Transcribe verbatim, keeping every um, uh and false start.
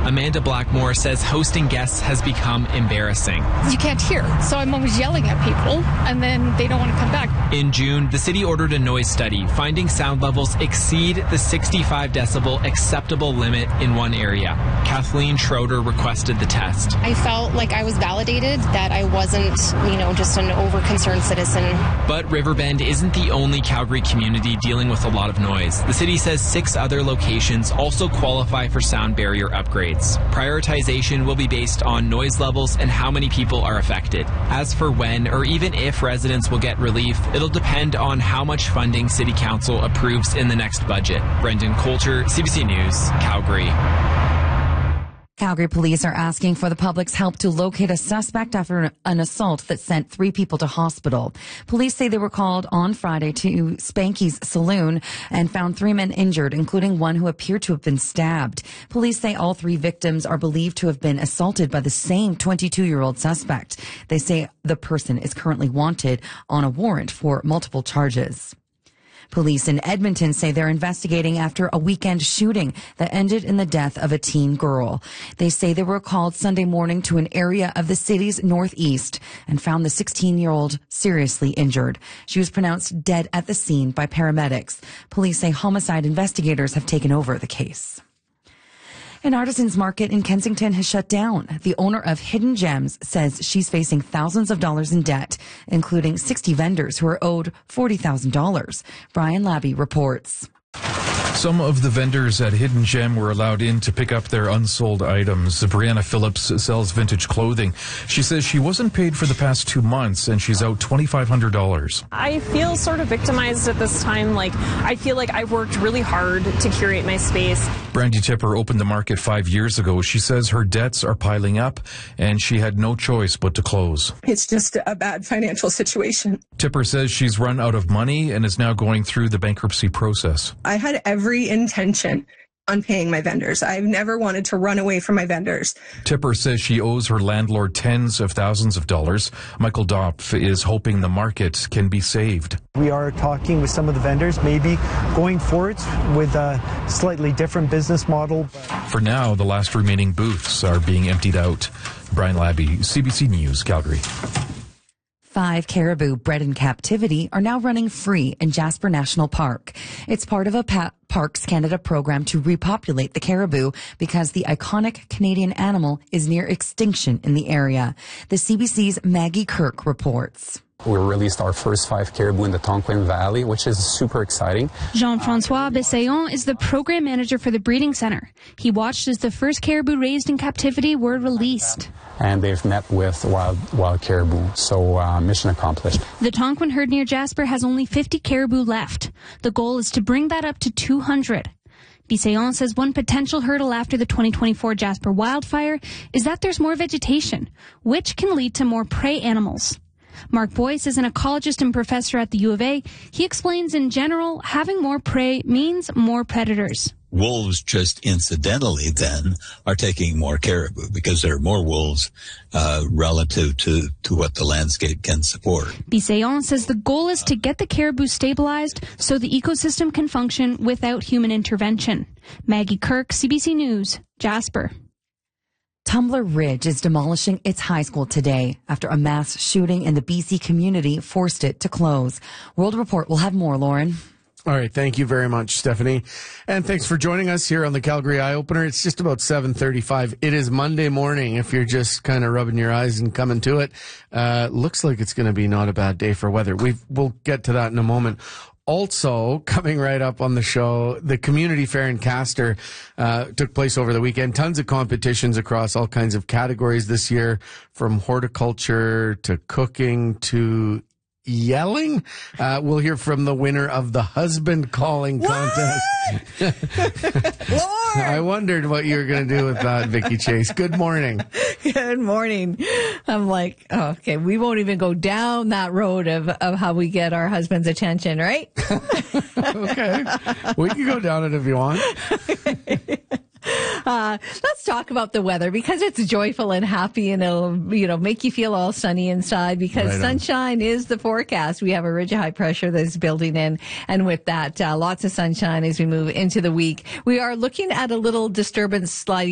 Amanda Blackmore says hosting guests has become embarrassing. You can't hear, so I'm always yelling at people, and then they don't want to come back. In June, the city ordered a noise study, finding sound levels exceed the sixty-five decibel acceptable limit in one area. Kathleen Schroeder requested the test. I felt like I was validated, that I wasn't, you know, just an over-concerned citizen. But Riverbend isn't the only Calgary community dealing with a lot of noise. The city says six other locations also qualify for sound barrier upgrades. Prioritization will be based on noise levels and how many people are affected. As for when or even if residents will get relief, it'll depend on how much funding City Council approves in the next budget. Brendan Coulter, C B C News, Calgary. Calgary police are asking for the public's help to locate a suspect after an assault that sent three people to hospital. Police say they were called on Friday to Spanky's Saloon and found three men injured, including one who appeared to have been stabbed. Police say all three victims are believed to have been assaulted by the same twenty-two-year-old suspect. They say the person is currently wanted on a warrant for multiple charges. Police in Edmonton say they're investigating after a weekend shooting that ended in the death of a teen girl. They say they were called Sunday morning to an area of the city's northeast and found the sixteen-year-old seriously injured. She was pronounced dead at the scene by paramedics. Police say homicide investigators have taken over the case. An artisans market in Kensington has shut down. The owner of Hidden Gems says she's facing thousands of dollars in debt, including sixty vendors who are owed forty thousand dollars. Brian Labby reports. Some of the vendors at Hidden Gem were allowed in to pick up their unsold items. Brianna Phillips sells vintage clothing. She says she wasn't paid for the past two months and she's out two thousand five hundred dollars. I feel sort of victimized at this time. Like, I feel like I've worked really hard to curate my space. Brandy Tipper opened the market five years ago. She says her debts are piling up and she had no choice but to close. It's just a bad financial situation. Tipper says she's run out of money and is now going through the bankruptcy process. I had every intention on paying my vendors. I've never wanted to run away from my vendors. Tipper says she owes her landlord tens of thousands of dollars. Michael Dopf is hoping the market can be saved. We are talking with some of the vendors, maybe going forward with a slightly different business model. For now, the last remaining booths are being emptied out. Brian Labby, C B C News, Calgary. Five caribou bred in captivity are now running free in Jasper National Park. It's part of a pa- Parks Canada program to repopulate the caribou because the iconic Canadian animal is near extinction in the area. The C B C's Maggie Kirk reports. We released our first five caribou in the Tonquin Valley, which is super exciting. Jean-François Bessayon is the program manager for the breeding center. He watched as the first caribou raised in captivity were released. And they've met with wild wild caribou, so uh, mission accomplished. The Tonquin herd near Jasper has only fifty caribou left. The goal is to bring that up to two hundred. Bessayon says one potential hurdle after the twenty twenty-four Jasper wildfire is that there's more vegetation, which can lead to more prey animals. Mark Boyce is an ecologist and professor at the U of A. He explains in general, having more prey means more predators. Wolves just incidentally then are taking more caribou because there are more wolves uh, relative to, to what the landscape can support. Bessayon says the goal is to get the caribou stabilized so the ecosystem can function without human intervention. Maggie Kirk, C B C News, Jasper. Tumbler Ridge is demolishing its high school today after a mass shooting in the B C community forced it to close. World Report will have more, Lauren. All right. Thank you very much, Stephanie. And thanks for joining us here on the Calgary Eye Opener. It's just about seven thirty-five. It is Monday morning. If you're just kind of rubbing your eyes and coming to it, uh, looks like it's going to be not a bad day for weather. We've, we'll get to that in a moment. Also, coming right up on the show, the community fair in Castor uh, took place over the weekend. Tons of competitions across all kinds of categories this year, from horticulture to cooking to yelling. Uh, we'll hear from the winner of the husband calling contest. I wondered what you were going to do with that, Vicky Chase. Good morning. Good morning. I'm like, oh, okay, we won't even go down that road of, of how we get our husband's attention, right? Okay. We can go down it if you want. Uh, let's talk about the weather because it's joyful and happy and it'll, you know, make you feel all sunny inside because right sunshine is the forecast. We have a ridge of high pressure that's building in. And with that, uh, lots of sunshine as we move into the week. We are looking at a little disturbance sliding